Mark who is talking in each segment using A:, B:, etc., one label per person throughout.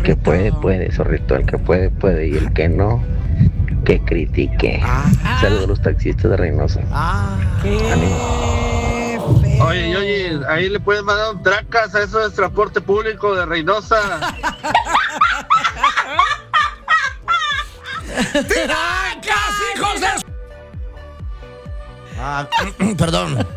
A: que puede, puede, zorrito. El que puede, puede. Y el que no, que critique. Saludos a los taxistas de Reynosa. Ánimo.
B: Oye, ahí le puedes mandar un tracas a eso de transporte público de Reynosa.
C: ¡Tracas, hijos de... Perdón.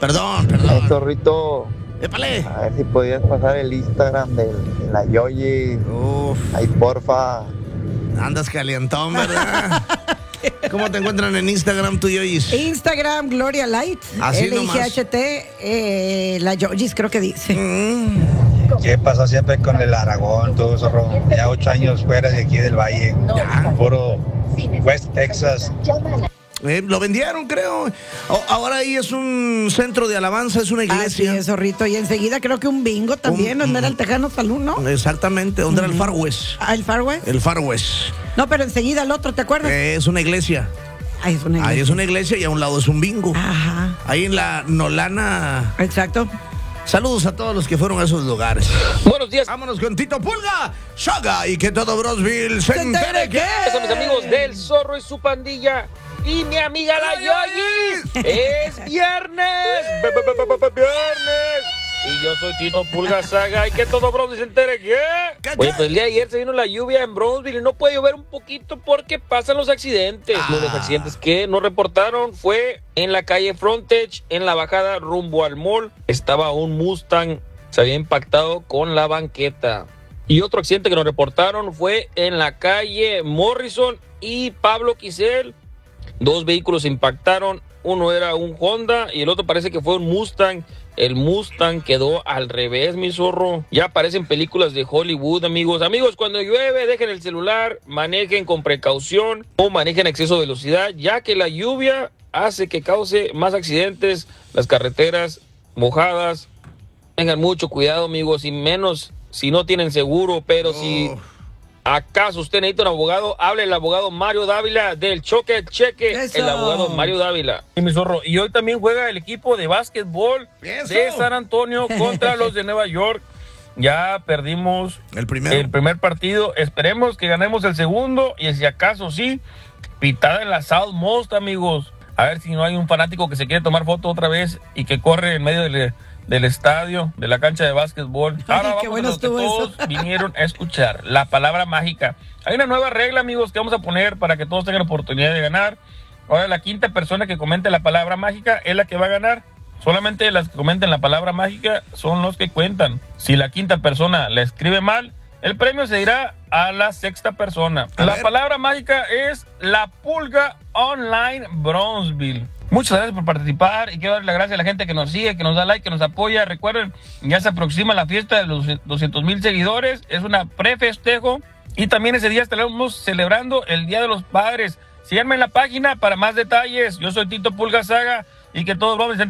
D: Ay, zorrito,
C: ¡Épale!
D: a ver si podías pasar el Instagram de la Yoyi. Ay, porfa.
C: Andas calientón, ¿verdad? ¿Cómo te encuentran en Instagram tú, Yoyis?
E: Instagram, Gloria Light.
C: Así nomás.
E: LIGHT, la Yoyis creo que dice.
F: ¿Qué pasó siempre con el Aragón, todo zorro? Ya 8 años fuera de aquí del Valle. Puro West Texas.
C: Lo vendieron, creo. Ahora ahí es un centro de alabanza, es una iglesia.
E: Así es, zorrito. Y enseguida creo que un bingo también, ¿no era el Tejano Salud, no?
C: Exactamente, donde era el Far West.
E: ¿El Far West?
C: El Far West.
E: No, pero enseguida el otro, ¿te acuerdas?
C: Es una iglesia.
E: Ahí es una iglesia.
C: Ahí es una iglesia y a un lado es un bingo.
E: Ajá.
C: Ahí en la Nolana.
E: Exacto.
C: Saludos a todos los que fueron a esos lugares.
G: Buenos días.
C: Vámonos con Tito Pulga, Saga y que todo Brosville se entere que...
G: Son mis amigos del Zorro y su pandilla. Y mi amiga la Yoyi. Es viernes. Viernes. Y yo soy Tito Pulga Saga. Y que todo Brownsville se entere que... Oye, pues el día de ayer se vino la lluvia en Brownsville y no puede llover un poquito porque pasan los accidentes. Uno de los accidentes que nos reportaron fue en la calle Frontage, en la bajada rumbo al mall. Estaba un Mustang, se había impactado con la banqueta. Y otro accidente que nos reportaron fue en la calle Morrison y Pablo Quisel. 2 vehículos se impactaron, uno era un Honda y el otro parece que fue un Mustang. El Mustang quedó al revés, mi zorro. Ya aparecen películas de Hollywood, amigos. Amigos, cuando llueve, dejen el celular, manejen con precaución, no manejen a exceso de velocidad, ya que la lluvia hace que cause más accidentes, las carreteras mojadas. Tengan mucho cuidado, amigos, y menos si no tienen seguro, pero si... ¿acaso usted necesita un abogado? Hable el abogado Mario Dávila del Choque Cheque.
E: Eso.
G: El abogado Mario Dávila. Y mi zorro. Y hoy también juega el equipo de básquetbol de San Antonio contra los de Nueva York. Ya perdimos el primer partido. Esperemos que ganemos el segundo. Y si acaso sí, pitada en la South Most, amigos. A ver si no hay un fanático que se quiere tomar foto otra vez y que corre en medio del estadio, de la cancha de básquetbol. Ahora vamos a lo que todos vinieron a escuchar, la palabra mágica. Hay una nueva regla, amigos, que vamos a poner para que todos tengan oportunidad de ganar. Ahora la quinta persona que comente la palabra mágica es la que va a ganar. Solamente las que comenten la palabra mágica son los que cuentan. Si la quinta persona la escribe mal, el premio se irá a la sexta persona. La palabra mágica es la Pulga Online Brownsville. Muchas gracias por participar y quiero darle las gracias a la gente que nos sigue, que nos da like, que nos apoya. Recuerden, ya se aproxima la fiesta de los 200,000 seguidores. Es una pre-festejo y también ese día estaremos celebrando el Día de los Padres. Síganme en la página para más detalles. Yo soy Tito Pulga Saga y que todos vamos a